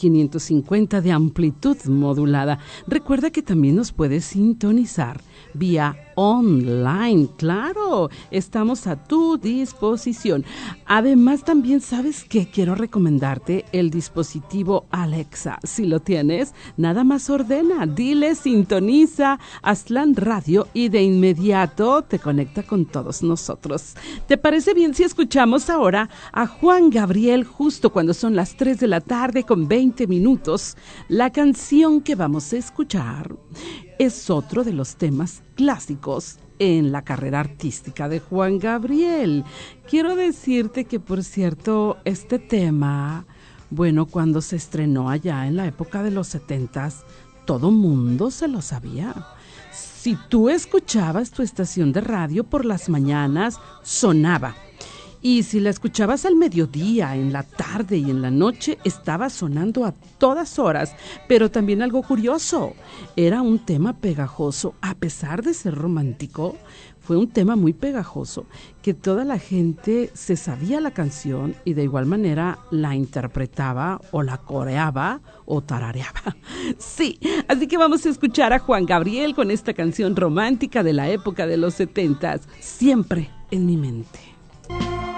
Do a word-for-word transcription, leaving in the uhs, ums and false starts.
quinientos cincuenta de amplitud modulada. Recuerda que también nos puedes sintonizar vía online, claro, estamos a tu disposición. Además, también sabes que quiero recomendarte el dispositivo Alexa. Si lo tienes, nada más ordena, dile sintoniza Aztlán Radio y de inmediato te conecta con todos nosotros. ¿Te parece bien si escuchamos ahora a Juan Gabriel justo cuando son las tres de la tarde con veinte minutos? La canción que vamos a escuchar es otro de los temas clásicos en la carrera artística de Juan Gabriel. Quiero decirte que, por cierto, este tema, bueno, cuando se estrenó allá en la época de los setentas, todo mundo se lo sabía. Si tú escuchabas tu estación de radio por las mañanas, sonaba. Y si la escuchabas al mediodía, en la tarde y en la noche, estaba sonando a todas horas. Pero también algo curioso, era un tema pegajoso. A pesar de ser romántico, fue un tema muy pegajoso, que toda la gente se sabía la canción y de igual manera la interpretaba o la coreaba o tarareaba. Sí, así que vamos a escuchar a Juan Gabriel con esta canción romántica de la época de los setentas, Siempre en mi mente.